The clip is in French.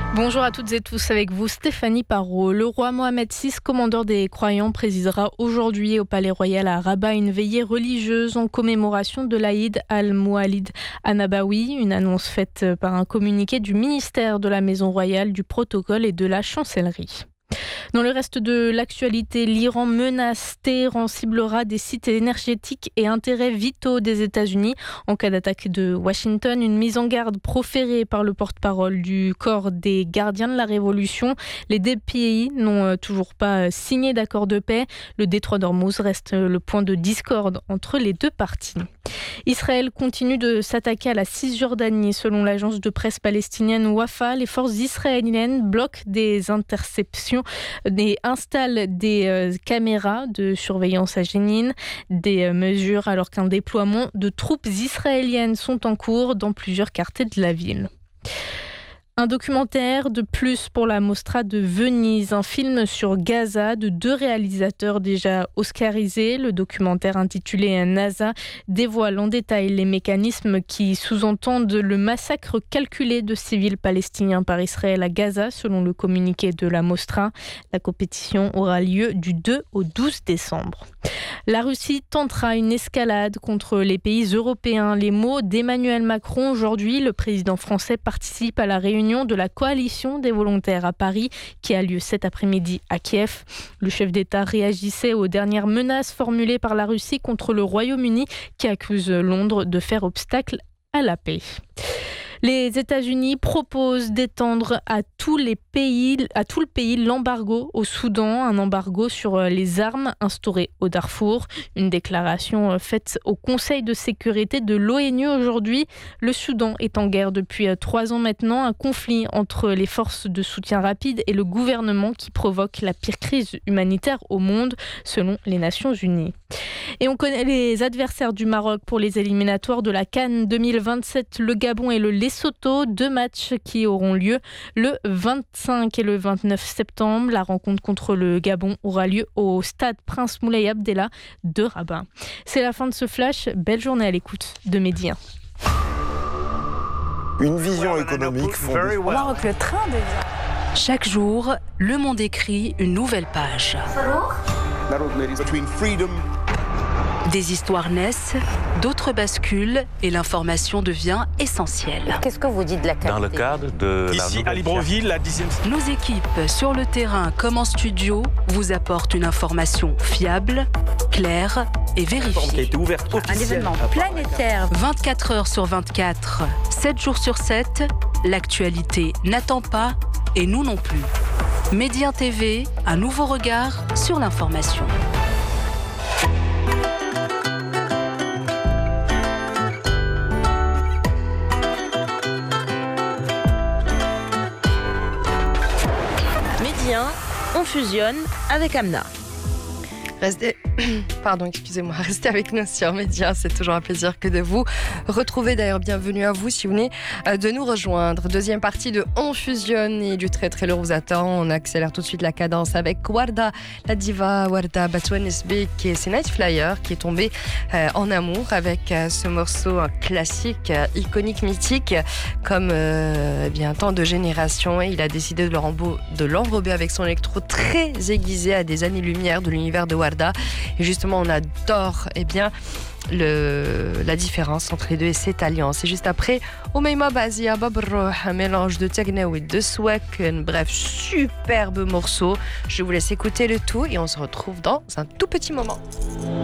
Bonjour à toutes et tous, avec vous Stéphanie Parot. Le roi Mohamed VI, commandeur des croyants, présidera aujourd'hui au Palais Royal à Rabat une veillée religieuse en commémoration de l'Aïd al-Moualid Anabawi, une annonce faite par un communiqué du ministère de la Maison Royale, du Protocole et de la Chancellerie. Dans le reste de l'actualité, l'Iran menace, Téhéran ciblera des sites énergétiques et intérêts vitaux des États-Unis en cas d'attaque de Washington. Une mise en garde proférée par le porte-parole du corps des gardiens de la Révolution. Les deux pays n'ont toujours pas signé d'accord de paix. Le détroit d'Ormuz reste le point de discorde entre les deux parties. Israël continue de s'attaquer à la Cisjordanie. Selon l'agence de presse palestinienne Wafa, les forces israéliennes bloquent des interceptions et installent des caméras de surveillance à Jénine, des mesures alors qu'un déploiement de troupes israéliennes sont en cours dans plusieurs quartiers de la ville. Un documentaire de plus pour la Mostra de Venise, un film sur Gaza de deux réalisateurs déjà oscarisés. Le documentaire intitulé NASA dévoile en détail les mécanismes qui sous-entendent le massacre calculé de civils palestiniens par Israël à Gaza, selon le communiqué de la Mostra. La compétition aura lieu du 2 au 12 décembre. La Russie tentera une escalade contre les pays européens. Les mots d'Emmanuel Macron aujourd'hui. Le président français participe à la réunion de la coalition des volontaires à Paris qui a lieu cet après-midi à Kiev. Le chef d'État réagissait aux dernières menaces formulées par la Russie contre le Royaume-Uni qui accuse Londres de faire obstacle à la paix. Les États-Unis proposent d'étendre à tout le pays l'embargo au Soudan, un embargo sur les armes instauré au Darfour. Une déclaration faite au Conseil de sécurité de l'ONU aujourd'hui. Le Soudan est en guerre depuis 3 ans maintenant, un conflit entre les forces de soutien rapide et le gouvernement qui provoque la pire crise humanitaire au monde, selon les Nations Unies. Et on connaît les adversaires du Maroc pour les éliminatoires de la CAN 2027, le Gabon et le Lesotho, 2 matchs qui auront lieu le 25 et le 29 septembre. La rencontre contre le Gabon aura lieu au stade Prince Moulay Abdellah de Rabat. C'est la fin de ce flash, belle journée à l'écoute de Midi 1. Une vision économique fondée. Au Maroc, le train devient... Chaque jour, Le Monde écrit une nouvelle page. Des histoires naissent, d'autres basculent et l'information devient essentielle. Qu'est-ce que vous dites de la qualité ? Dans le cadre de ici à Libreville, la 10e... Nos équipes, sur le terrain comme en studio, vous apportent une information fiable, claire et vérifiée. qui a été ouverte Un événement planétaire. 24 heures sur 24, 7 jours sur 7, l'actualité n'attend pas et nous non plus. Midi 1 TV, un nouveau regard sur l'information. On fusionne avec Amna. Restez avec nous sur Média, c'est toujours un plaisir que de vous retrouver. D'ailleurs, bienvenue à vous si vous venez de nous rejoindre. Deuxième partie de On fusionne et du très très lourd vous attend. On accélère tout de suite la cadence avec Warda, la diva Warda Batouanesbek et c'est Night Flyer qui est tombé en amour avec ce morceau classique, iconique, mythique, comme tant de générations. Et il a décidé de l'enrober avec son électro très aiguisé à des années-lumière de l'univers de Warda. Et justement, on adore la différence entre les deux et cette alliance. Et juste après, Omeima Bazia Babro, un mélange de techno et de swag, bref, superbe morceau. Je vous laisse écouter le tout et on se retrouve dans un tout petit moment.